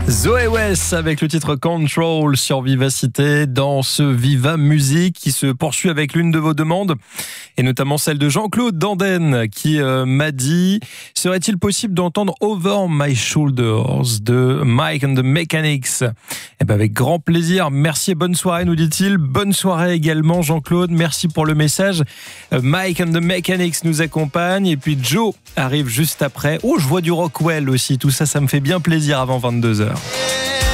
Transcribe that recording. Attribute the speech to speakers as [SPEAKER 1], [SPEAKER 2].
[SPEAKER 1] Zoé West avec le titre Control sur Vivacité dans ce Viva Musique qui se poursuit avec l'une de vos demandes et notamment celle de Jean-Claude Danden qui m'a dit: serait-il possible d'entendre Over My Shoulders de Mike and the Mechanics? Eh ben avec grand plaisir. Merci et bonne soirée, nous dit-il. Bonne soirée également Jean-Claude, merci pour le message. Mike and the Mechanics nous accompagne et puis Joe arrive juste après. Oh, je vois du Rockwell aussi, tout ça, ça me fait bien plaisir avant 22h.